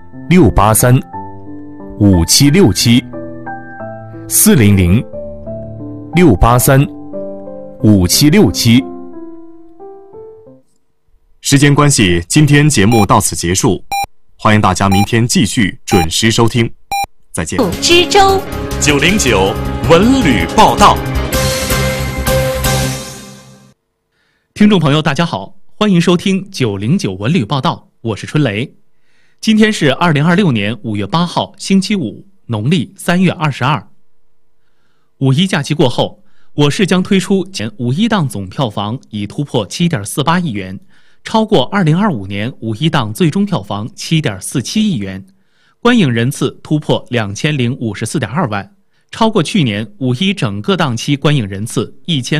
683-5767，400-683-5767。时间关系，今天节目到此结束，欢迎大家明天继续准时收听，再见。 知州 909文旅报道。 听众朋友大家好，欢迎收听909文旅报道，我是春雷。今天是2026年5月8号星期五，农历3月22。五一假期过后，我市将推出前五一档总票房已突破7.48亿元，超过2025年五一档最终票房7.47亿元，观影人次突破2054.2万，超过去年五一整个档期观影人次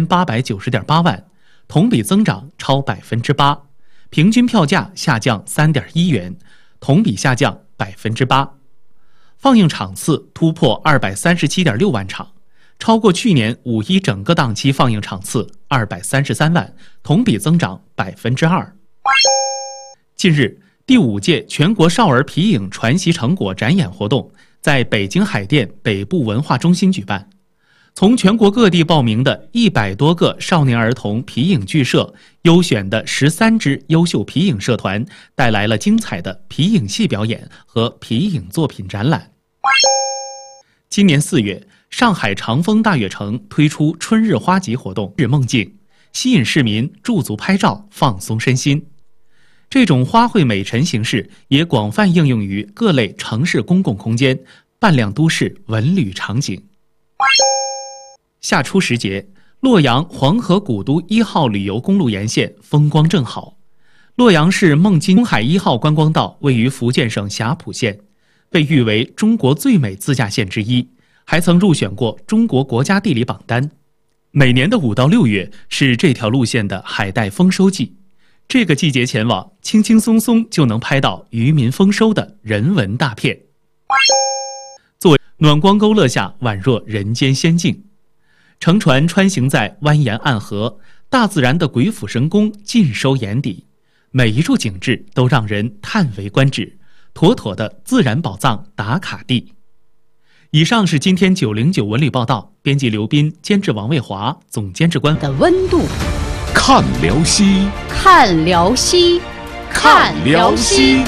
1890.8万，同比增长超8%，平均票价下降3.1元，同比下降8%，放映场次突破237.6万场，超过去年五一整个档期放映场次233万，同比增长2%。近日，第5届全国少儿皮影传习成果展演活动在北京海淀北部文化中心举办。从全国各地报名的100多个少年儿童皮影剧社优选的13支优秀皮影社团，带来了精彩的皮影戏表演和皮影作品展览。今年4月，上海长风大悦城推出春日花集活动日梦境，吸引市民驻足拍照放松身心。这种花卉美陈形式也广泛应用于各类城市公共空间，扮亮都市文旅场景。夏初时节，洛阳黄河古都1号旅游公路沿线风光正好。洛阳市孟津海1号观光道位于福建省霞浦县，被誉为中国最美自驾线之一，还曾入选过中国国家地理榜单。每年的5到6月是这条路线的海带丰收季，这个季节前往，轻轻松松就能拍到渔民丰收的人文大片。作为暖光勾勒下宛若人间仙境，乘船穿行在蜿蜒暗河，大自然的鬼斧神工尽收眼底，每一处景致都让人叹为观止，妥妥的自然宝藏打卡地。以上是今天909文旅报道，编辑刘斌，监制王卫华，总监制官的温度。 看辽西， 看辽西，看辽西。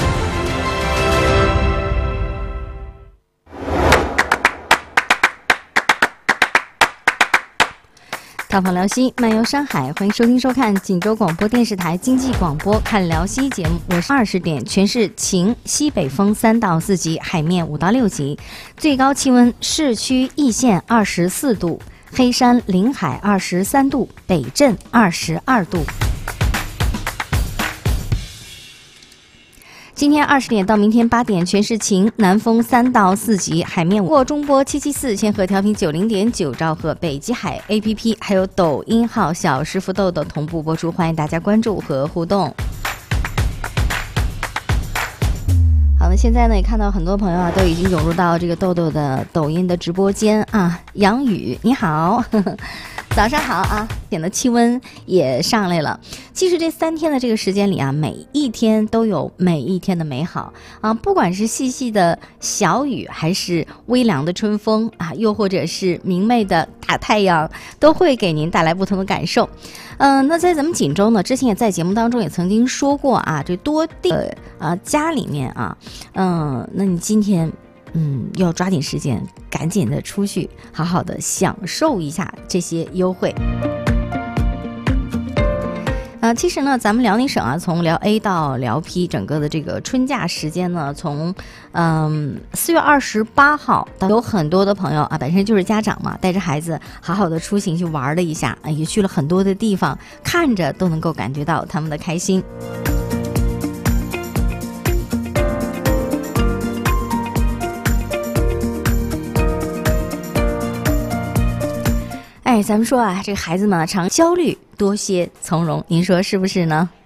探访辽西，漫游山海，欢迎收听收看锦州广播电视台经济广播《看辽西》节目。我是20点，全市晴，西北风3到4级，海面5到6级，最高气温市区易县24度，黑山临海23度，北镇22度。今天20点到明天8点，全市晴，南风3到4级，海面过中波774，千赫调频90.9兆赫，北极海 APP 还有抖音号小师傅豆豆同步播出，欢迎大家关注和互动。好的，现在呢也看到很多朋友啊都已经涌入到这个豆豆的抖音的直播间啊。杨宇你好，早上好啊，点的气温也上来了。其实这3天的这个时间里啊，每一天都有每一天的美好啊，不管是细细的小雨，还是微凉的春风啊，又或者是明媚的大太阳，都会给您带来不同的感受。那在咱们锦州呢，之前也在节目当中也曾经说过啊，这多地家里面啊，那你今天要抓紧时间，赶紧的出去，好好的享受一下这些优惠。其实呢，咱们辽宁省啊，从辽 A 到辽 P 整个的这个春假时间呢，从4月28号，有很多的朋友啊，本身就是家长嘛，带着孩子好好的出行去玩了一下，也去了很多的地方，看着都能够感觉到他们的开心。咱们说啊，这个孩子们常焦虑，多些从容，您说是不是呢？